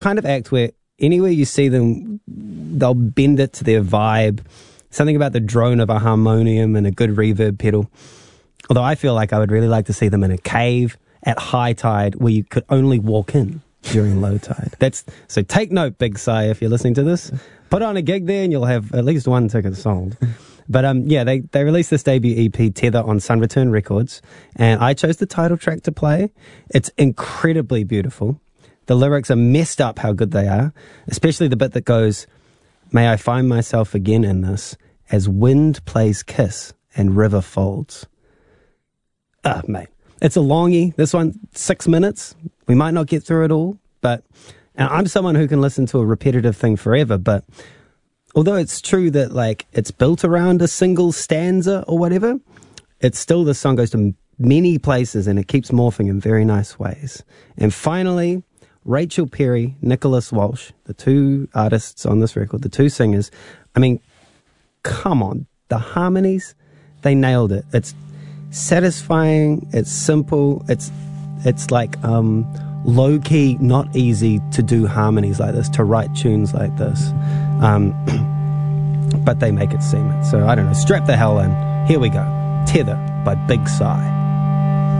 kind of act where anywhere you see them, they'll bend it to their vibe. Something about the drone of a harmonium and a good reverb pedal. Although I feel like I would really like to see them in a cave at high tide where you could only walk in during low tide. So take note, Big Si, if you're listening to this. Put on a gig there and you'll have at least one ticket sold. But they released this debut EP, Tether, on Sun Return Records. And I chose the title track to play. It's incredibly beautiful. The lyrics are messed up how good they are, especially the bit that goes, "May I find myself again in this, as wind plays kiss and river folds." Mate, it's a longie. This one, 6 minutes. We might not get through it all, but I'm someone who can listen to a repetitive thing forever, but although it's true that like it's built around a single stanza or whatever, it's still, the song goes to many places and it keeps morphing in very nice ways. And finally, Rachel Perry, Nicholas Walsh, the two artists on this record, the two singers. I mean, come on, the harmonies, they nailed it. It's satisfying, it's simple, it's like low-key, not easy to do harmonies like this, to write tunes like this. But they make it seem it. So I don't know, strap the hell in. Here we go. Tether by Big Si.